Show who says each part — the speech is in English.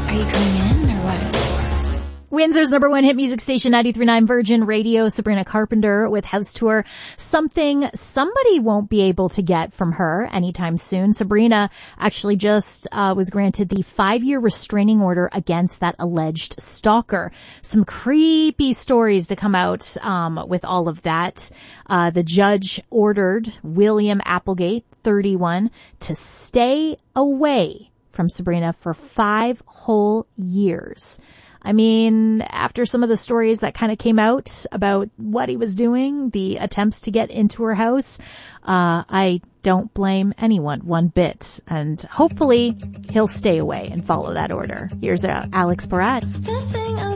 Speaker 1: Are you coming in or what?
Speaker 2: Windsor's number one hit music station, 93.9 Virgin Radio. Sabrina Carpenter with House Tour. Something somebody won't be able to get from her anytime soon. Sabrina actually just was granted the 5-year restraining order against that alleged stalker. Some creepy stories to come out with all of that. The judge ordered William Applegate, 31, to stay away from Sabrina for 5 whole years. I mean, after some of the stories that kind of came out about what he was doing, the attempts to get into her house, I don't blame anyone one bit. And hopefully he'll stay away and follow that order. Here's Alex Barat.